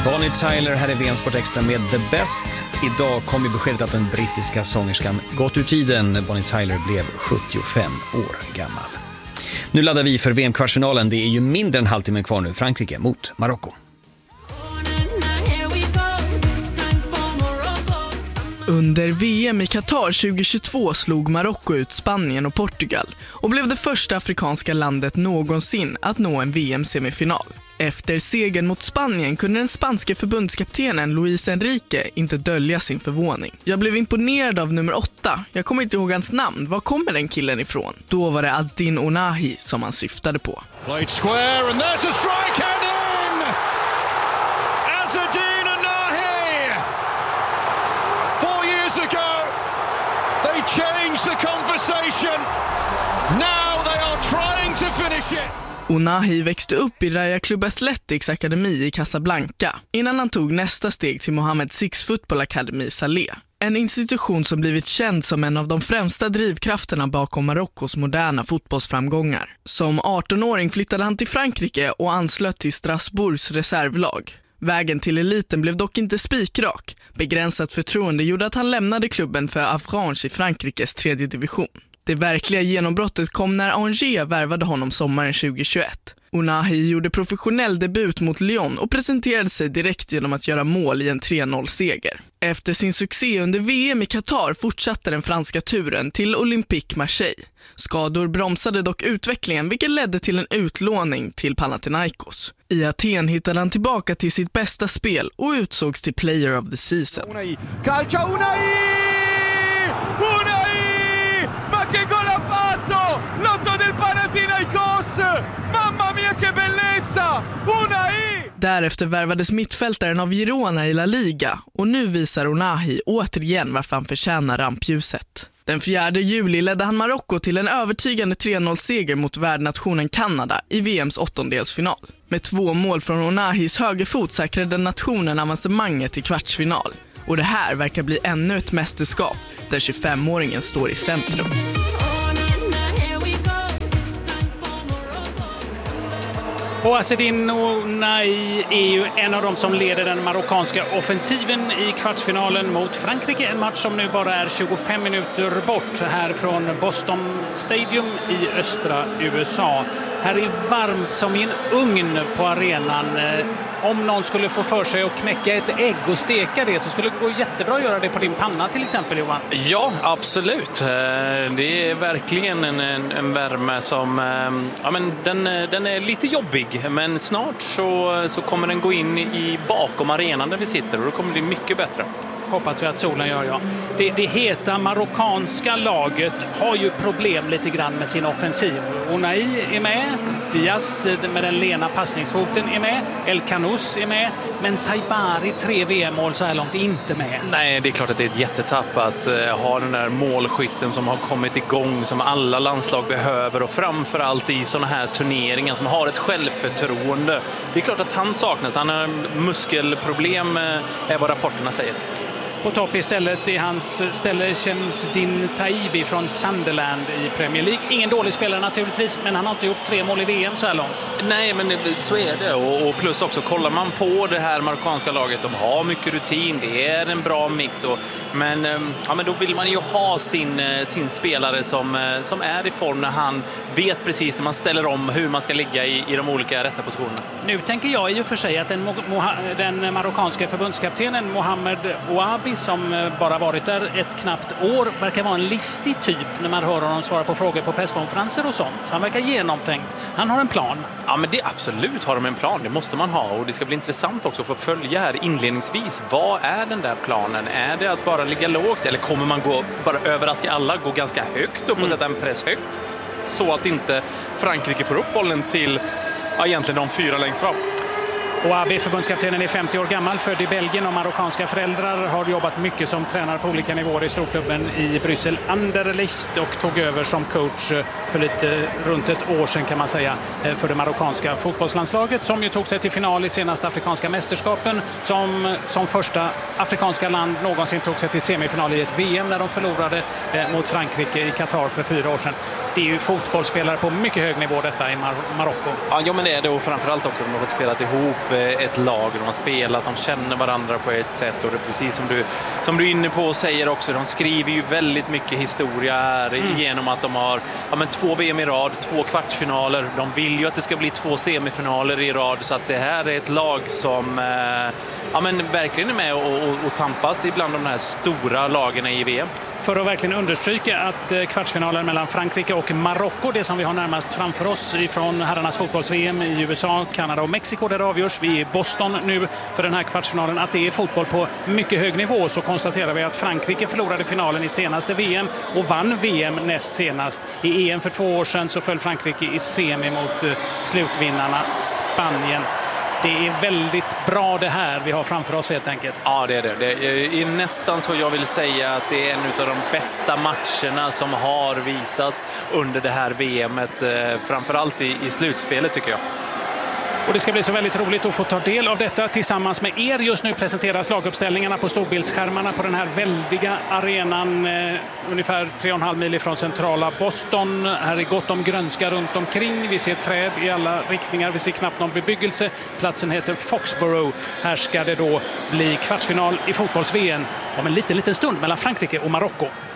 Bonnie Tyler här i VM Sport Extra med The Best. Idag kom ju beskedet att den brittiska sångerskan gått ur tiden. Bonnie Tyler blev 75 år gammal. Nu laddar vi för VM-kvartsfinalen. Det är ju mindre än halvtimmen kvar nu. Frankrike mot Marocko. Under VM i Qatar 2022 slog Marocko ut Spanien och Portugal och blev det första afrikanska landet någonsin att nå en VM-semifinal. Efter segern mot Spanien kunde den spanske förbundskaptenen Luis Enrique inte dölja sin förvåning. Jag blev imponerad av nummer 8. Jag kommer inte ihåg hans namn. Var kommer den killen ifrån? Då var det Azzedine Ounahi som han syftade på. Played square and there's a strike and in! Azzedine Ounahi! 4 years ago, they changed the conversation. Now they are trying to finish it. Ounahi växte upp i Raya Club Athletics akademi i Casablanca innan han tog nästa steg till Mohammed VI Football Academy i Saleh. En institution som blivit känd som en av de främsta drivkrafterna bakom Marockos moderna fotbollsframgångar. Som 18-åring flyttade han till Frankrike och anslöt till Strasbourgs reservlag. Vägen till eliten blev dock inte spikrak. Begränsat förtroende gjorde att han lämnade klubben för Avranches i Frankrikes 3:e division. Det verkliga genombrottet kom när Angers värvade honom sommaren 2021. Ounahi gjorde professionell debut mot Lyon och presenterade sig direkt genom att göra mål i en 3-0-seger. Efter sin succé under VM i Qatar fortsatte den franska turen till Olympique Marseille. Skador bromsade dock utvecklingen, vilket ledde till en utlåning till Panathinaikos. I Aten hittade han tillbaka till sitt bästa spel och utsågs till Player of the Season. Calcia Ounahi! Ounahi! Ma che gol ha fatto! L'otto del Panathinaikos! Mamma mia che bellezza! Ounahi! Därefter värvades mittfältaren av Girona i La Liga och nu visar Ounahi återigen varför han förtjänar rampljuset. Den 4 juli ledde han Marocko till en övertygande 3-0-seger mot värdnationen Kanada i VMs åttondelsfinal. Med 2 mål från Ounahis högerfot säkrade nationen avancemanget till kvartsfinal. Och det här verkar bli ännu ett mästerskap där 25-åringen står i centrum. Och Azzedine Ounahi är ju en av dem som leder den marockanska offensiven i kvartsfinalen mot Frankrike. En match som nu bara är 25 minuter bort här från Boston Stadium i östra USA. Här är varmt som i en ugn på arenan. Om någon skulle få för sig att knäcka ett ägg och steka det så skulle det gå jättebra att göra det på din panna till exempel, Johan. Ja, absolut. Det är verkligen en värme som... Ja, men den är lite jobbig, men snart så kommer den gå in i bakom arenan där vi sitter och då kommer det bli mycket bättre. Hoppas vi att solen gör, ja. Det heta marockanska laget har ju problem lite grann med sin offensiv. Ounahi är med, Diaz med den lena passningsfoten är med, El Kanous är med, men Saibari 3 VM-mål så här långt är inte med. Nej, det är klart att det är ett jättetapp att ha den där målskytten som har kommit igång, som alla landslag behöver och framförallt i såna här turneringar som har ett självförtroende. Det är klart att han saknas, han har muskelproblem är vad rapporterna säger. På topp istället i hans ställe känns Din Taibi från Sunderland i Premier League. Ingen dålig spelare naturligtvis, men han har inte gjort 3 mål i VM så här långt. Nej, men så är det. Och plus också, kollar man på det här marockanska laget, de har mycket rutin, det är en bra mix. Men då vill man ju ha sin spelare som är i form när han vet precis när man ställer om hur man ska ligga i de olika rätta positionerna. Nu tänker jag i och för sig att den marockanska förbundskaptenen Mohamed Ouabi som bara varit där ett knappt år verkar vara en listig typ när man hör honom svara på frågor på presskonferenser och sånt. Han verkar genomtänkt. Han har en plan. Ja, men det absolut har de en plan. Det måste man ha och det ska bli intressant också för att följa här inledningsvis. Vad är den där planen? Är det att bara ligga lågt eller kommer man bara överraska alla, gå ganska högt upp och sätta en press högt så att inte Frankrike får upp bollen till egentligen de 4 längst fram? Ouabi, förbundskaptenen, är 50 år gammal, född i Belgien och marockanska föräldrar, har jobbat mycket som tränare på olika nivåer i storklubben i Bryssel Anderlecht och tog över som coach för runt ett år sedan kan man säga för det marockanska fotbollslandslaget som ju tog sig till final i senaste afrikanska mästerskapen som första afrikanska land någonsin tog sig till semifinal i ett VM när de förlorade mot Frankrike i Qatar för 4 år sedan. Det är ju fotbollsspelare på mycket hög nivå detta i Marocko. Ja, men det är det och framförallt också de har fått spelat ihop ett lag. De har spelat, de känner varandra på ett sätt, och det är precis som du är inne på och säger också, de skriver ju väldigt mycket historia här genom att de har 2 VM i rad, 2 kvartsfinaler. De vill ju att det ska bli 2 semifinaler i rad, så att det här är ett lag som verkligen är med och tampas ibland de här stora lagen i VM. För att verkligen understryka att kvartsfinalen mellan Frankrike och Marocko, det som vi har närmast framför oss ifrån herrarnas fotbolls-VM i USA, Kanada och Mexiko, där det avgörs. Vi är i Boston nu för den här kvartsfinalen. Att det är fotboll på mycket hög nivå, så konstaterar vi att Frankrike förlorade finalen i senaste VM och vann VM näst senast. I EM för 2 år sedan så föll Frankrike i semi mot slutvinnarna Spanien. Det är väldigt bra det här vi har framför oss helt enkelt. Ja, det är det. Det är nästan så jag vill säga att det är en av de bästa matcherna som har visats under det här VMet. Framförallt i slutspelet tycker jag. Och det ska bli så väldigt roligt att få ta del av detta tillsammans med er. Just nu presenteras laguppställningarna på storbildsskärmarna på den här väldiga arenan. Ungefär 3,5 mil ifrån centrala Boston. Här är gott om grönska runt omkring. Vi ser träd i alla riktningar. Vi ser knappt någon bebyggelse. Platsen heter Foxborough. Här ska det då bli kvartsfinal i fotbolls-VM om en liten stund mellan Frankrike och Marocko.